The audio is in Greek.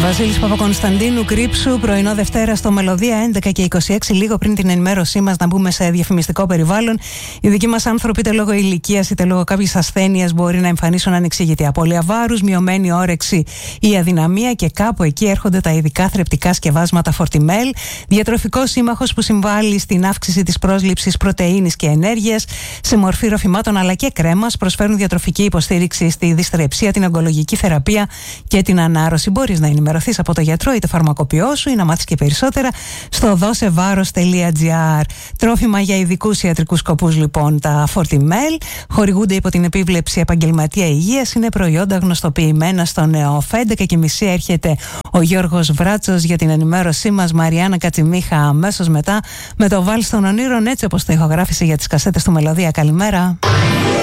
Βασίλης Παπακωνσταντίνου, Κρύψου, πρωινό Δευτέρα στο Μελωδία 11 και 26, λίγο πριν την ενημέρωσή μας, να μπούμε σε διαφημιστικό περιβάλλον. Οι δικοί μας άνθρωποι, είτε λόγω ηλικίας είτε λόγω κάποιης ασθένειας, μπορεί να εμφανίσουν ανεξήγητη απώλεια βάρους, μειωμένη όρεξη ή αδυναμία, και κάπου εκεί έρχονται τα ειδικά θρεπτικά σκευάσματα Fortimel, διατροφικός σύμμαχος που συμβάλλει στην αύξηση της πρόσληψης πρωτεΐνης και ενέργειας σε μορφή ροφημάτων αλλά και κρέμας. Προσφέρουν διατροφική υποστήριξη στη δυστρεψία, την ογκολογική θεραπεία και την ανάρρωση. Μπορείς να ενημερωθείς από το γιατρό ή το φαρμακοποιό σου ή να μάθεις και περισσότερα στο δώσεβάρος.gr. Τρόφιμα για ειδικούς ιατρικούς σκοπούς, λοιπόν, τα Fortimel χορηγούνται υπό την επίβλεψη επαγγελματία υγείας. Είναι προϊόντα γνωστοποιημένα στο ΝΕΟΦ. 11:30 έρχεται ο Γιώργος Βράτσος για την ενημέρωσή μας. Μαριάννα Κατσιμίχα αμέσως μετά με το Βάλς των Ονείρων, έτσι όπως το ηχογράφησε για τις κασέτες του Μελωδία. Καλημέρα.